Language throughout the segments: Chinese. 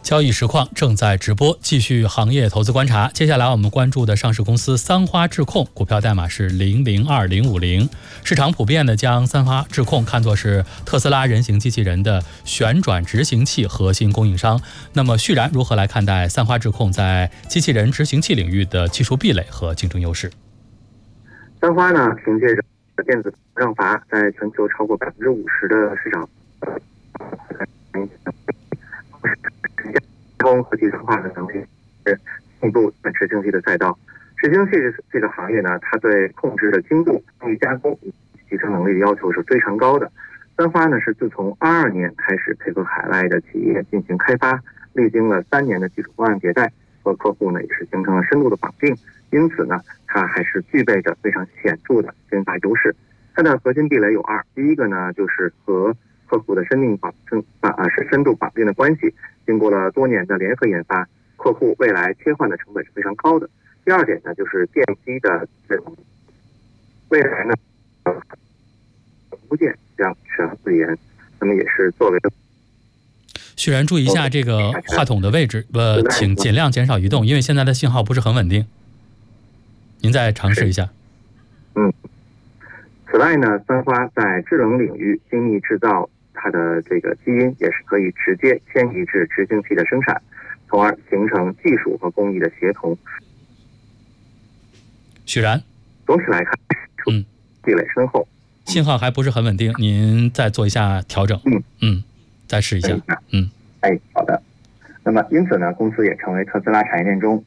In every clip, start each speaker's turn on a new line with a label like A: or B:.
A: 交易实况正在直播，继续行业投资观察。接下来我们关注的上市公司三花智控，股票代码是002050。市场普遍的将三花智控看作是特斯拉人形机器人的旋转执行器核心供应商。那么旭然如何来看待三花智控在机器人执行器领域的技术壁垒和竞争优势？
B: 三花呢，凭借着电子让阀在全球超过50%的市场和计算化的能力是进步执行器的赛道。执行器这个行业呢，它对控制的精度、工艺加工以及集成能力的要求是非常高的。三花呢是自从22年开始配合海外的企业进行开发，历经了3年的技术方案迭代，和客户呢也是形成了深度的绑定。因此呢，它还是具备着非常显著的研发优势。它的核心壁垒有2，第一个呢就是和客户的深度绑定的关系，经过了多年的联合研发，客户未来切换的成本是非常高的。第2点呢，就是电机的这种未来呢，部件将全自研，那么也是作为。
A: 旭然注意一下这个话筒的位置，请尽量减少移动，因为现在的信号不是很稳定。您再尝试一下。
B: 此外呢，三花在智能领域精密制造它的这个基因也是可以直接迁移至执行器的生产，从而形成技术和工艺的协同。
A: 旭然，
B: 总体来看，壁垒深厚。
A: 信号还不是很稳定，您再做一下调整。再试一下。
B: 好的。那么因此呢，公司也成为特斯拉产业链中。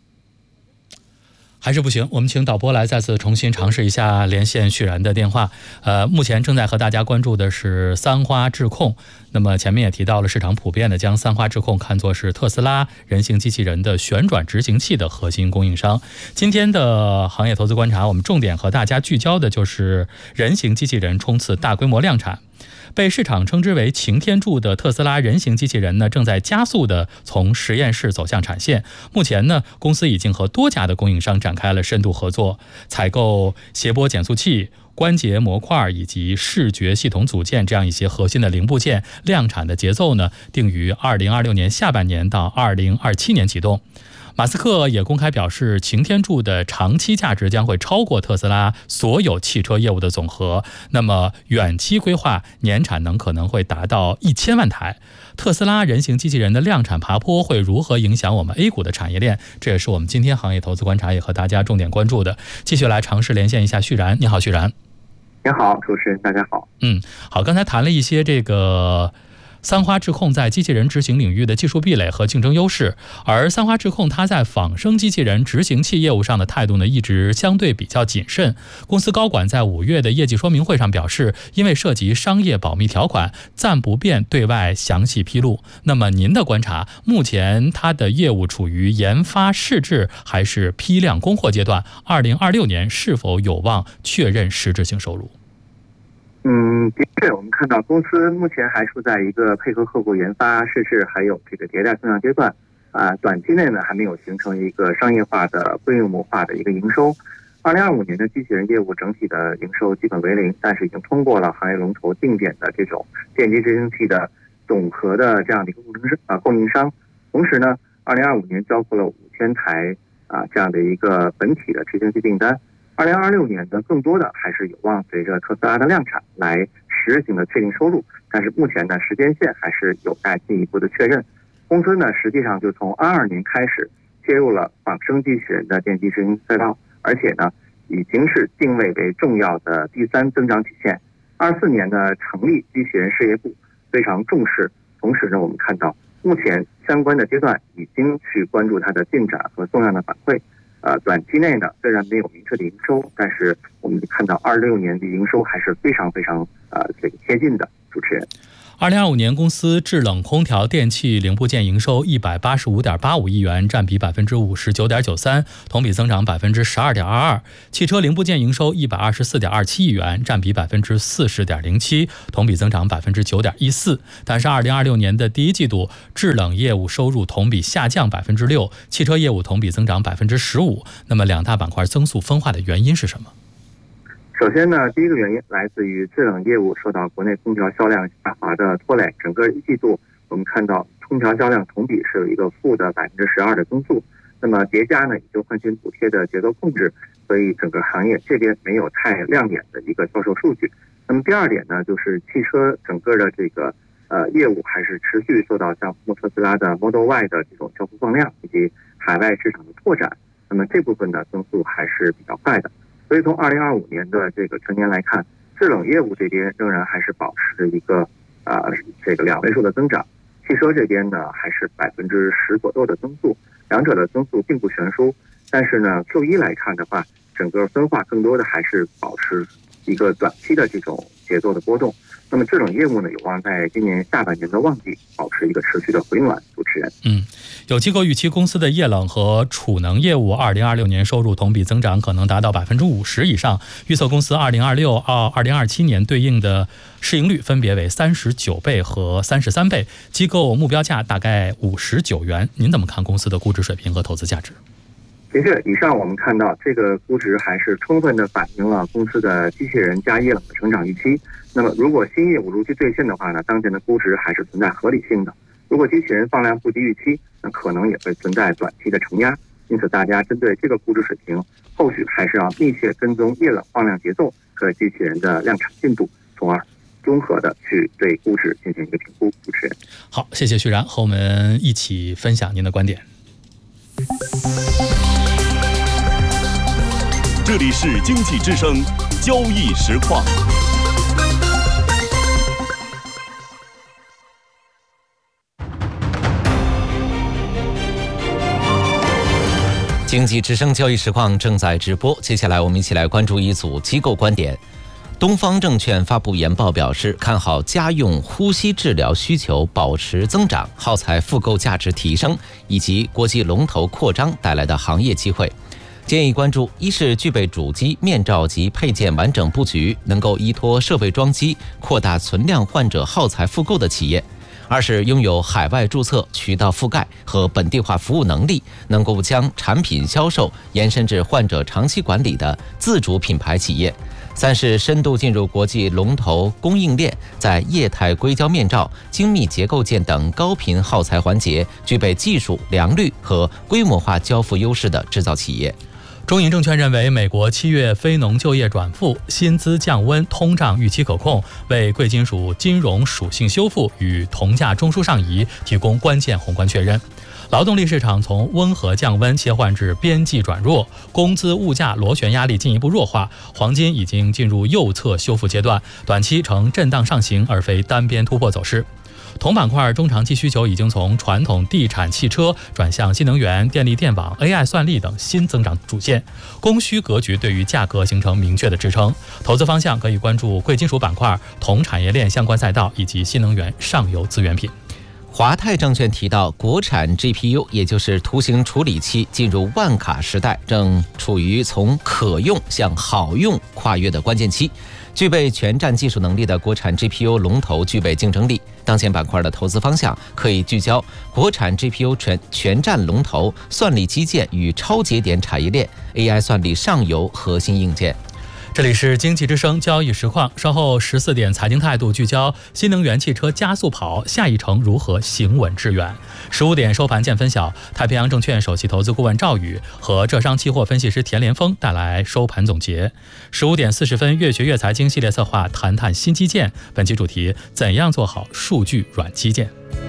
A: 还是不行，我们请导播来再次重新尝试一下连线旭然的电话。目前正在和大家关注的是三花智控。那么前面也提到了，市场普遍的将三花智控看作是特斯拉人形机器人的旋转执行器的核心供应商。今天的行业投资观察，我们重点和大家聚焦的就是人形机器人冲刺大规模量产。被市场称之为擎天柱的特斯拉人形机器人呢，正在加速的从实验室走向产线。目前呢，公司已经和多家的供应商展开了深度合作，采购谐波减速器、关节模块以及视觉系统组件这样一些核心的零部件。量产的节奏呢，定于2026年下半年到2027年启动。马斯克也公开表示，擎天柱的长期价值将会超过特斯拉所有汽车业务的总和。那么远期规划年产能可能会达到1000万台。特斯拉人形机器人的量产爬坡会如何影响我们 A 股的产业链？这也是我们今天行业投资观察也和大家重点关注的。继续来尝试连线一下旭然。你好，旭然。
B: 你好，主持人，大家好。
A: 好，刚才谈了一些这个三花智控在机器人执行领域的技术壁垒和竞争优势，而三花智控它在仿生机器人执行器业务上的态度呢，一直相对比较谨慎。公司高管在5月的业绩说明会上表示，因为涉及商业保密条款，暂不便对外详细披露。那么您的观察，目前它的业务处于研发试制还是批量供货阶段？2026年是否有望确认实质性收入？
B: 的确，我们看到公司目前还处在一个配合客户研发、试制还有这个迭代增长阶段，短期内呢还没有形成一个商业化的规模化的一个营收。2025年的机器人业务整体的营收基本为零，但是已经通过了行业龙头定点的这种电机执行器的总和的这样的一个供应商。同时呢，2025年交付了5000台这样的一个本体的执行器订单。2026年呢，更多的还是有望随着特斯拉的量产来实行的确定收入，但是目前呢，时间线还是有待进一步的确认。公司呢，实际上就从22年开始切入了仿生机器人的电机执行赛道，而且呢，已经是定位为重要的第3增长曲线。24年呢，成立机器人事业部，非常重视。同时呢，我们看到目前相关的阶段已经去关注它的进展和送样的反馈。短期内呢，虽然没有明确的营收，但是我们看到26年的营收还是非常这个贴近的。主持人
A: ，2025年公司制冷空调电器零部件营收185.85亿元，占比59.93%，同比增长12.22%。汽车零部件营收124.27亿元，占比40.07%，同比增长9.14%。但是2026年的第一季度，制冷业务收入同比下降6%，汽车业务同比增长15%。那么两大板块增速分化的原因是什么？
B: 首先呢，第一个原因来自于制冷业务受到国内空调销量下滑的拖累，整个一季度我们看到空调销量同比是有一个负的12%的增速。那么叠加呢，也就换新补贴的节奏控制，所以整个行业这边没有太亮眼的一个销售数据。那么第二点呢，就是汽车整个的这个业务还是持续受到像特斯拉的 Model Y 的这种交付放量以及海外市场的拓展，那么这部分的增速还是比较快的。所以从2025年的这个全年来看，制冷业务这边仍然还是保持一个这个2位数的增长，汽车这边呢还是10%左右的增速。两者的增速并不悬殊，但是呢 Q1 来看的话，整个分化更多的还是保持一个短期的这种节奏的波动。那么制冷业务呢，有望在今年下半年的旺季保持一个持续的回暖。主持人，
A: 有机构预期公司的液冷和储能业务2026年收入同比增长可能达到50%以上，预测公司2026到2027年对应的市盈率分别为39倍和33倍，机构目标价大概59元。您怎么看公司的估值水平和投资价值？
B: 其实以上我们看到这个估值还是充分的反映了公司的机器人加液冷的成长预期。那么如果新业务如期兑现的话呢，当前的估值还是存在合理性的。如果机器人放量不及预期，那可能也会存在短期的承压。因此大家针对这个估值水平，后续还是要密切跟踪液冷放量节奏和机器人的量产进度，从而综合的去对估值进行一个评估。主持人，
A: 好，谢谢徐然和我们一起分享您的观点。
C: 这里是经济之声交易实况。
D: 经济之声交易实况正在直播，接下来我们一起来关注一组机构观点。东方证券发布研报表示，看好家用呼吸治疗需求保持增长，耗材复购价值提升，以及国际龙头扩张带来的行业机会。建议关注：一是具备主机、面罩及配件完整布局，能够依托设备装机扩大存量患者耗材复购的企业；二是拥有海外注册、渠道覆盖和本地化服务能力，能够将产品销售延伸至患者长期管理的自主品牌企业；三是深度进入国际龙头供应链，在液态硅胶面罩、精密结构件等高频耗材环节具备技术、良率和规模化交付优势的制造企业。
A: 中银证券认为，美国7月非农就业转负，薪资降温，通胀预期可控，为贵金属金融属性修复与铜价中枢上移提供关键宏观确认。劳动力市场从温和降温切换至边际转弱，工资物价螺旋压力进一步弱化，黄金已经进入右侧修复阶段，短期呈震荡上行而非单边突破走势。铜板块中长期需求已经从传统地产、汽车转向新能源、电力电网、AI 算力等新增长主线，供需格局对于价格形成明确的支撑。投资方向可以关注贵金属板块、铜产业链相关赛道以及新能源上游资源品。
D: 华泰证券提到，国产 GPU 也就是图形处理器进入万卡时代，正处于从可用向好用跨越的关键期。具备全站技术能力的国产 GPU 龙头具备竞争力。当前板块的投资方向可以聚焦国产 GPU 全站龙头、算力基建与超节点产业链、AI 算力上游核心硬件。
A: 这里是经济之声交易实况，稍后14点财经态度聚焦新能源汽车加速跑，下一程如何行稳致远。15点收盘见分晓，太平洋证券首席投资顾问赵宇和浙商期货分析师田连峰带来收盘总结。15点40分，越学越财经系列策划谈谈新基建，本期主题：怎样做好数据软基建。